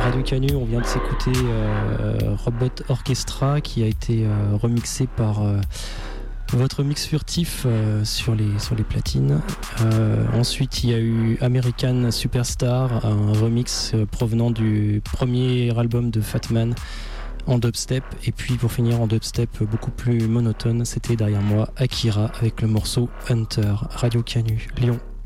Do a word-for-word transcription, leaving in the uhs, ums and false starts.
Radio Canu, on vient de s'écouter euh, Robot Orchestra qui a été euh, remixé par euh, votre mix furtif euh, sur, les, sur les platines. Euh, ensuite, il y a eu American Superstar, un remix euh, provenant du premier album de Fatman en dubstep. Et puis pour finir en dubstep beaucoup plus monotone, c'était derrière moi Akira avec le morceau Hunter. Radio Canu, Lyon.